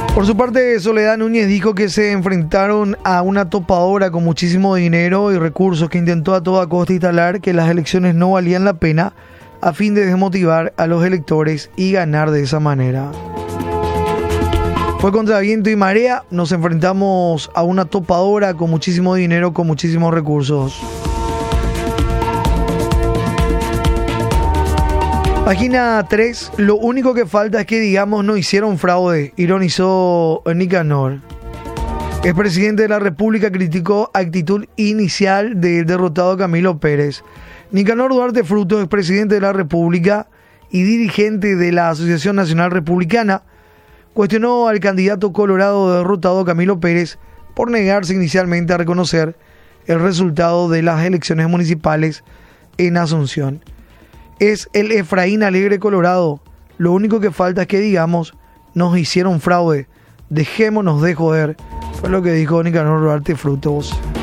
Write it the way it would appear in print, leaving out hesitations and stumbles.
Por su parte, Soledad Núñez dijo que se enfrentaron a una topadora con muchísimo dinero y recursos que intentó a toda costa instalar que las elecciones no valían la pena a fin de desmotivar a los electores y ganar de esa manera. Fue contra viento y marea, nos enfrentamos a una topadora con muchísimo dinero, con muchísimos recursos. Página 3, lo único que falta es que digamos no hicieron fraude, ironizó Nicanor. El presidente de la República criticó actitud inicial del derrotado Camilo Pérez. Nicanor Duarte Frutos, expresidente de la República y dirigente de la Asociación Nacional Republicana, cuestionó al candidato colorado derrotado Camilo Pérez por negarse inicialmente a reconocer el resultado de las elecciones municipales en Asunción. Es el Efraín Alegre Colorado. Lo único que falta es que digamos, nos hicieron fraude. Dejémonos de joder. Fue lo que dijo Nicanor Duarte Frutos.